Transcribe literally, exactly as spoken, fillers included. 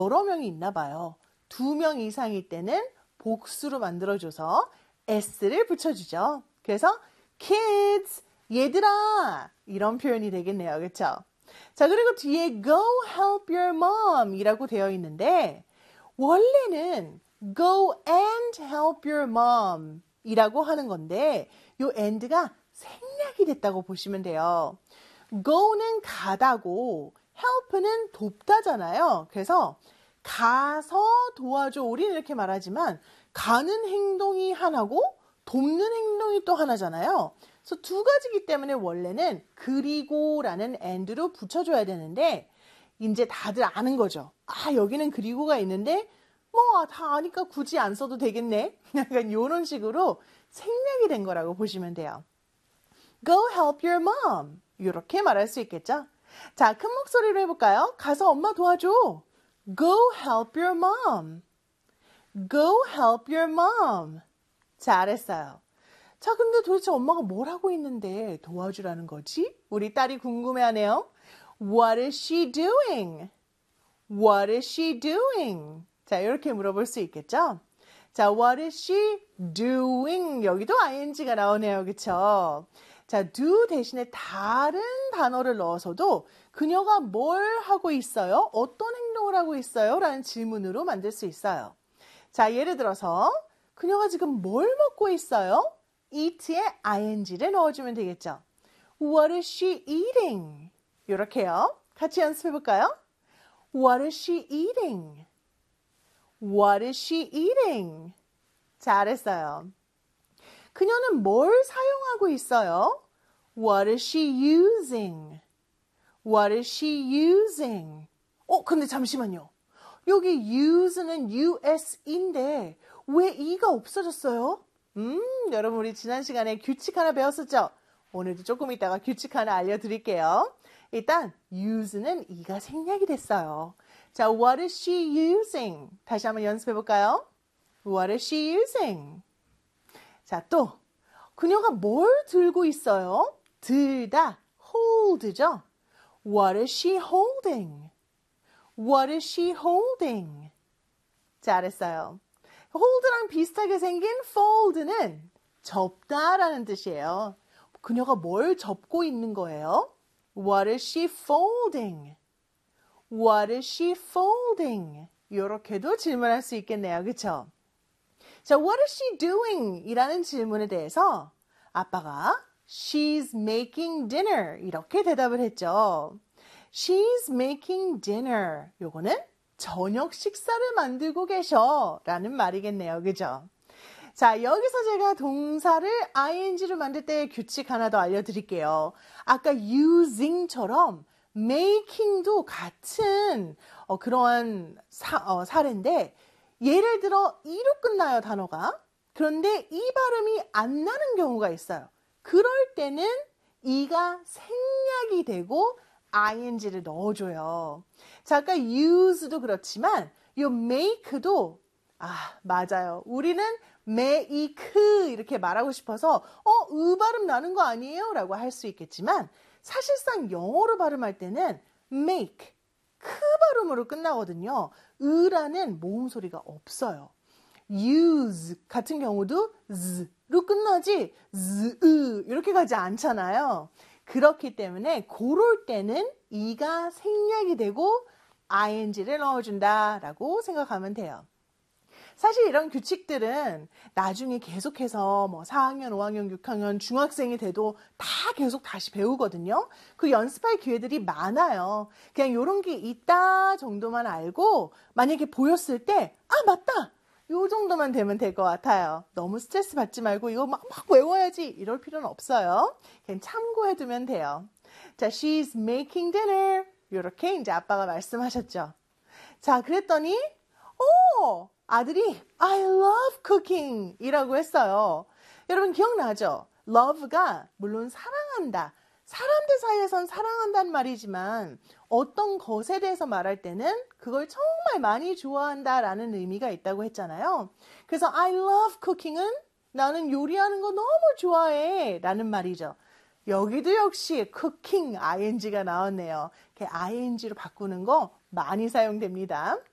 여러 명이 있나 봐요. 두 명 이상일 때는 복수로 만들어줘서 s를 붙여주죠. 그래서 kids, 얘들아 이런 표현이 되겠네요. 그렇죠? 자, 그리고 뒤에 go help your mom 이라고 되어 있는데 원래는 go and help your mom 이라고 하는 건데 요 and가 생략이 됐다고 보시면 돼요. go는 가다고 help는 돕다잖아요. 그래서 가서 도와줘. 우리는 이렇게 말하지만 가는 행동이 하나고 돕는 행동이 또 하나잖아요. 그래서 두 가지이기 때문에 원래는 그리고라는 and로 붙여줘야 되는데 이제 다들 아는 거죠. 아, 여기는 그리고가 있는데 뭐 다 아니까 굳이 안 써도 되겠네. 약간 이런 식으로 생략이 된 거라고 보시면 돼요. Go help your mom. 이렇게 말할 수 있겠죠? 자, 큰 목소리로 해볼까요? 가서 엄마 도와줘. Go help your mom. Go help your mom. 잘했어요. 자, 근데 도대체 엄마가 뭘 하고 있는데 도와주라는 거지? 우리 딸이 궁금해하네요. What is she doing? What is she doing? 자, 이렇게 물어볼 수 있겠죠? 자, what is she doing? 여기도 ing가 나오네요. 그쵸? 자, do 대신에 다른 단어를 넣어서도 그녀가 뭘 하고 있어요? 어떤 행동을 하고 있어요? 라는 질문으로 만들 수 있어요. 자, 예를 들어서 그녀가 지금 뭘 먹고 있어요? eat에 ing를 넣어주면 되겠죠. What is she eating? 이렇게요. 같이 연습해 볼까요? What is she eating? What is she eating? 잘했어요. 그녀는 뭘 사용하고 있어요? What is she using? What is she using? 어, 근데 잠시만요. 여기 use는 us인데 왜 e가 없어졌어요? 음, 여러분 우리 지난 시간에 규칙 하나 배웠었죠? 오늘도 조금 이따가 규칙 하나 알려드릴게요. 일단 use는 e가 생략이 됐어요. 자, what is she using? 다시 한번 연습해 볼까요? What is she using? 자, 또 그녀가 뭘 들고 있어요? 들다, hold죠? What is she holding? What is she holding? 잘했어요. hold랑 비슷하게 생긴 fold는 접다라는 뜻이에요. 그녀가 뭘 접고 있는 거예요? What is she folding? What is she folding? 이렇게도 질문할 수 있겠네요. 그렇죠? 자, what is she doing? 이라는 질문에 대해서 아빠가 she's making dinner 이렇게 대답을 했죠. She's making dinner. 요거는 저녁 식사를 만들고 계셔 라는 말이겠네요. 그죠? 자, 여기서 제가 동사를 ing로 만들 때 규칙 하나 더 알려드릴게요. 아까 using처럼 making도 같은 어, 그러한 사, 어, 사례인데 예를 들어 이로 끝나요, 단어가. 그런데 이 발음이 안 나는 경우가 있어요. 그럴 때는 이가 생략이 되고 ing를 넣어줘요. 자, 아까 use도 그렇지만 이 make도 아, 맞아요. 우리는 make 이렇게 말하고 싶어서 어, 으 발음 나는 거 아니에요? 라고 할 수 있겠지만 사실상 영어로 발음할 때는 make, 크 발음으로 끝나거든요. 으라는 모음 소리가 없어요. use 같은 경우도 z로 끝나지 z, 으 이렇게 가지 않잖아요. 그렇기 때문에 그럴 때는 이가 생략이 되고 ing를 넣어준다라고 생각하면 돼요. 사실 이런 규칙들은 나중에 계속해서 뭐 사 학년, 오 학년, 육 학년, 중학생이 돼도 다 계속 다시 배우거든요. 그 연습할 기회들이 많아요. 그냥 이런 게 있다 정도만 알고 만약에 보였을 때 아, 맞다! 요 정도만 되면 될 것 같아요. 너무 스트레스 받지 말고 이거 막, 막 외워야지 이럴 필요는 없어요. 그냥 참고해두면 돼요. 자, she's making dinner. 이렇게 이제 아빠가 말씀하셨죠. 자, 그랬더니 오! 아들이 I love cooking 이라고 했어요. 여러분 기억나죠? love가 물론 사랑한다. 사람들 사이에선 사랑한다는 말이지만 어떤 것에 대해서 말할 때는 그걸 정말 많이 좋아한다라는 의미가 있다고 했잖아요. 그래서 I love cooking은 나는 요리하는 거 너무 좋아해 라는 말이죠. 여기도 역시 cooking ing가 나왔네요. ing로 바꾸는 거 많이 사용됩니다.